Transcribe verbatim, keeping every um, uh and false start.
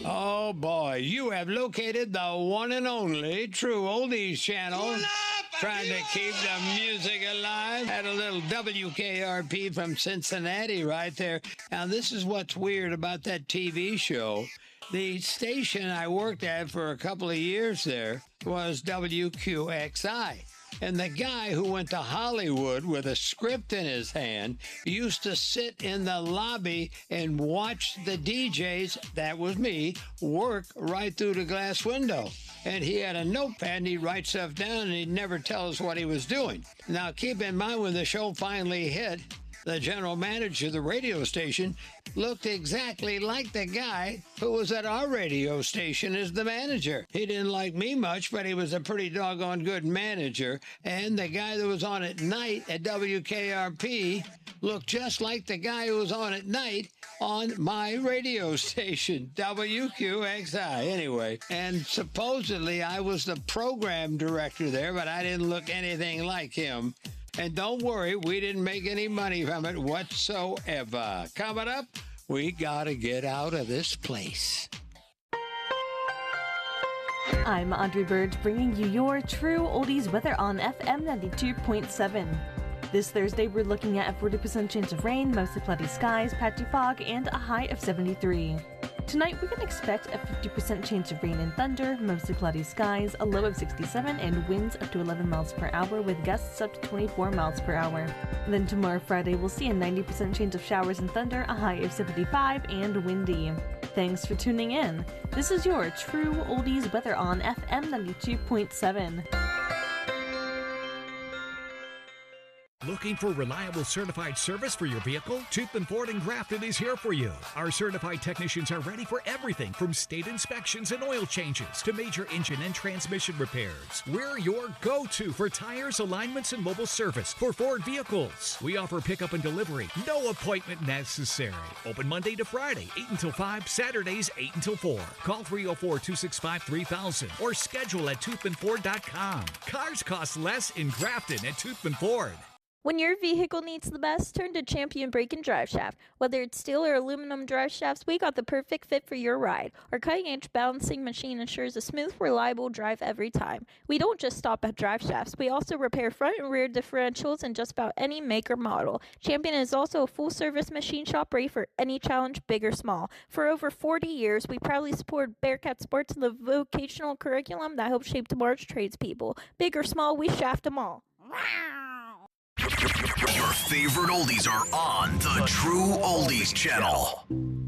Oh boy, you have located the one and only True Oldies channel. Trying to keep the music alive. Had a little W K R P from Cincinnati right there. Now, this is what's weird about that T V show. The station I worked at for a couple of years there was W Q X I. And the guy who went to Hollywood with a script in his hand used to sit in the lobby and watch the D Js, that was me, work right through the glass window. And he had a notepad and he'd write stuff down and he'd never tell us what he was doing. Now, keep in mind, when the show finally hit, the general manager of the radio station looked exactly like the guy who was at our radio station as the manager. He didn't like me much, but he was a pretty doggone good manager. And the guy that was on at night at W K R P looked just like the guy who was on at night on my radio station, W Q X I, anyway. And supposedly I was the program director there, but I didn't look anything like him. And don't worry, we didn't make any money from it whatsoever. Coming up, we gotta get out of this place. I'm Audrey Bird, bringing you your True Oldies weather on F M ninety-two point seven. This Thursday, we're looking at a forty percent chance of rain, mostly cloudy skies, patchy fog, and a high of seventy-three. Tonight, we can expect a fifty percent chance of rain and thunder, mostly cloudy skies, a low of sixty-seven, and winds up to eleven miles per hour with gusts up to twenty-four miles per hour. Then tomorrow, Friday, we'll see a ninety percent chance of showers and thunder, a high of seventy-five, and windy. Thanks for tuning in. This is your True Oldies weather on F M ninety-two point seven. Looking for reliable certified service for your vehicle? Toothman Ford in Grafton is here for you. Our certified technicians are ready for everything from state inspections and oil changes to major engine and transmission repairs. We're your go-to for tires, alignments, and mobile service for Ford vehicles. We offer pickup and delivery. No appointment necessary. Open Monday to Friday, eight until five, Saturdays, eight until four. Call three oh four, two six five, three thousand or schedule at toothman ford dot com. Cars cost less in Grafton at Toothman Ford. When your vehicle needs the best, turn to Champion Brake and Drive Shaft. Whether it's steel or aluminum drive shafts, we got the perfect fit for your ride. Our cutting-edge balancing machine ensures a smooth, reliable drive every time. We don't just stop at drive shafts. We also repair front and rear differentials in just about any make or model. Champion is also a full-service machine shop ready for any challenge, big or small. For over forty years, we proudly support Bearcat Sports and the vocational curriculum that helps shape tomorrow's tradespeople. Big or small, we shaft them all. Your favorite oldies are on the True Oldies channel.